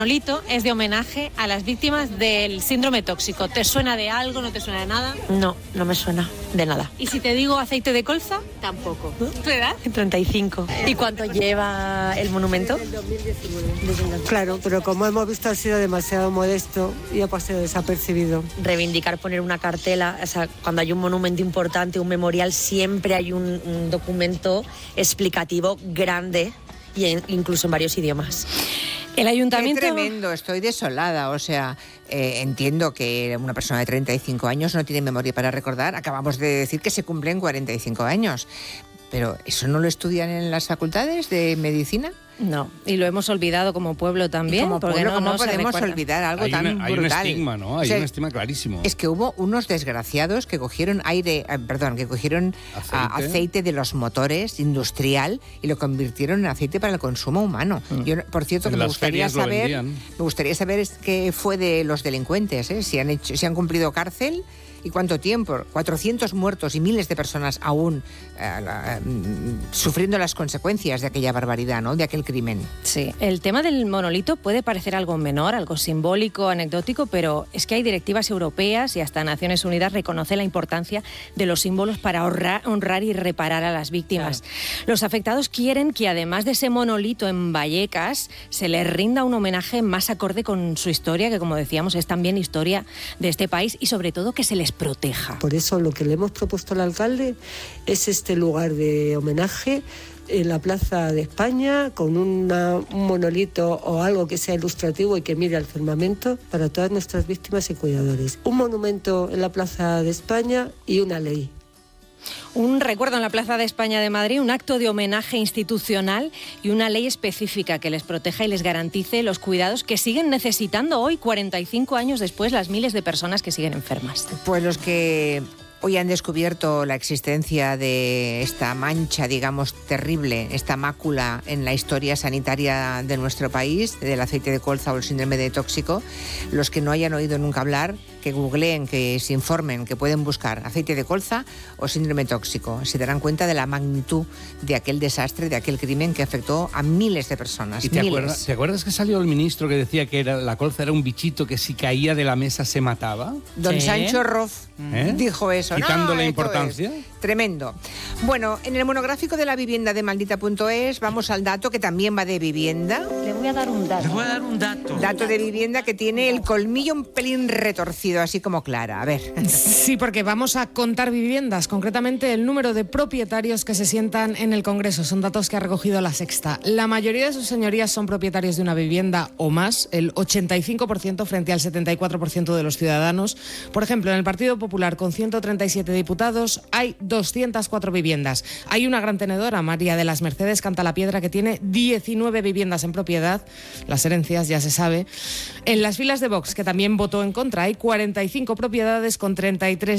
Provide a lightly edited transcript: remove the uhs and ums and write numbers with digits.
monolito es de homenaje a las víctimas del síndrome tóxico. ¿Te suena de algo? ¿No te suena de nada? No, no me suena de nada. ¿Y si te digo aceite de colza? Tampoco. ¿Tu edad? 35. ¿Y cuánto lleva el monumento? Desde el 2019. Claro, pero como hemos visto ha sido demasiado modesto y ha pasado desapercibido. Reivindicar poner una cartela, o sea, cuando hay un monumento importante, un memorial, siempre hay un documento explicativo grande y incluso en varios idiomas. El ayuntamiento... Qué tremendo, estoy desolada, o sea, entiendo que una persona de 35 años no tiene memoria para recordar, acabamos de decir que se cumplen 45 años, pero ¿eso no lo estudian en las facultades de medicina? No, y lo hemos olvidado como pueblo también. Como porque pueblo, no ¿cómo podemos olvidar algo tan brutal? Hay un estigma, ¿no? Hay un estigma clarísimo. Es que hubo unos desgraciados que cogieron aceite de los motores industrial y lo convirtieron en aceite para el consumo humano. Yo, por cierto, que me gustaría saber qué fue de los delincuentes, ¿eh? Si han cumplido cárcel. ¿Y cuánto tiempo? 400 muertos y miles de personas aún sufriendo las consecuencias de aquella barbaridad, ¿no? De aquel crimen. Sí, el tema del monolito puede parecer algo menor, algo simbólico, anecdótico, pero es que hay directivas europeas y hasta Naciones Unidas reconoce la importancia de los símbolos para honrar y reparar a las víctimas. Claro. Los afectados quieren que además de ese monolito en Vallecas se les rinda un homenaje más acorde con su historia, que como decíamos es también historia de este país, y sobre todo que se les proteja. Por eso lo que le hemos propuesto al alcalde es este lugar de homenaje en la Plaza de España, con un monolito o algo que sea ilustrativo y que mire al firmamento para todas nuestras víctimas y cuidadores. Un monumento en la Plaza de España y una ley. Un recuerdo en la Plaza de España de Madrid, un acto de homenaje institucional y una ley específica que les proteja y les garantice los cuidados que siguen necesitando hoy, 45 años después, las miles de personas que siguen enfermas. Pues los que hoy han descubierto la existencia de esta mancha, digamos, terrible, esta mácula en la historia sanitaria de nuestro país, del aceite de colza o el síndrome de tóxico, los que no hayan oído nunca hablar, que googleen, que se informen, que pueden buscar aceite de colza o síndrome tóxico. Se darán cuenta de la magnitud de aquel desastre, de aquel crimen que afectó a miles de personas. ¿Y te acuerdas que salió el ministro que decía que la colza era un bichito que si caía de la mesa se mataba? Don Sancho Roth dijo eso. Quitándole importancia. Tremendo. Bueno, en el monográfico de la vivienda de Maldita.es vamos al dato que también va de vivienda. Le voy a dar un dato. Dato de vivienda que tiene el colmillo un pelín retorcido, así como Clara. A ver. Sí, porque vamos a contar viviendas, concretamente el número de propietarios que se sientan en el Congreso. Son datos que ha recogido La Sexta. La mayoría de sus señorías son propietarios de una vivienda o más, el 85% frente al 74% de los ciudadanos. Por ejemplo, en el Partido Popular, con 137 diputados, hay 204 viviendas. Hay una gran tenedora, María de las Mercedes Cantalapiedra, que tiene 19 viviendas en propiedad. Las herencias, ya se sabe. En las filas de Vox, que también votó en contra, hay 45 propiedades con 33